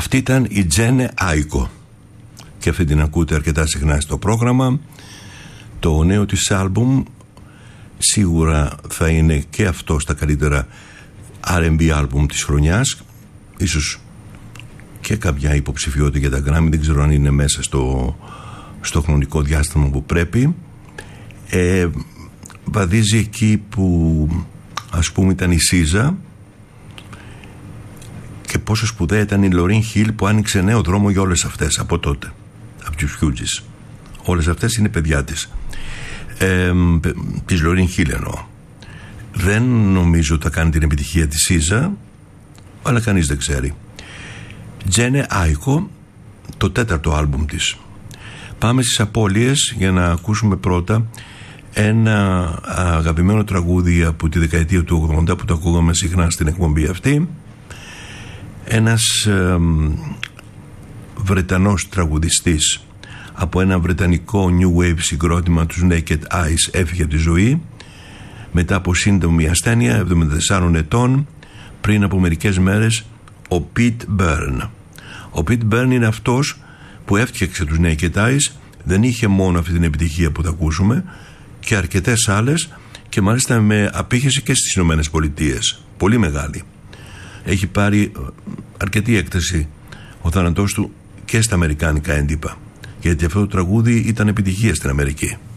Αυτή ήταν η Τζένε Άικο και αυτή την ακούτε αρκετά συχνά στο πρόγραμμα. Το νέο της άλμπουμ σίγουρα θα είναι και αυτό στα καλύτερα R&B άλμπουμ της χρονιάς, ίσως και κάποια υποψηφιότητα για τα Grammy, δεν ξέρω αν είναι μέσα στο χρονικό διάστημα που πρέπει. Βαδίζει εκεί που ας πούμε ήταν η Σίζα, και πόσο σπουδαία ήταν η Λορίν Χιλ που άνοιξε νέο δρόμο για όλες αυτές από τότε, από τους Fugees. Όλες αυτές είναι παιδιά της, της Λορίν Χιλ εννοώ. Δεν νομίζω ότι θα κάνει την επιτυχία της Σίζα, αλλά κανείς δεν ξέρει. Τζένε Άικο, το 4ο άλμπουμ της. Πάμε στις απώλειες για να ακούσουμε πρώτα ένα αγαπημένο τραγούδι από τη δεκαετία του 80 που το ακούγαμε συχνά στην εκπομπή αυτή. Ένας Βρετανός τραγουδιστής από ένα βρετανικό New Wave συγκρότημα, τους Naked Eyes, έφυγε από τη ζωή μετά από σύντομη ασθένεια, 74 ετών, πριν από μερικές μέρες, ο Pete Byrne. Ο Pete Byrne είναι αυτός που έφτιαξε τους Naked Eyes. Δεν είχε μόνο αυτή την επιτυχία που θα ακούσουμε και αρκετές άλλες, και μάλιστα με απήχηση και στις Ηνωμένες Πολιτείες, πολύ μεγάλη. Έχει πάρει αρκετή έκταση ο θάνατός του και στα αμερικάνικα έντυπα, γιατί αυτό το τραγούδι ήταν επιτυχία στην Αμερική.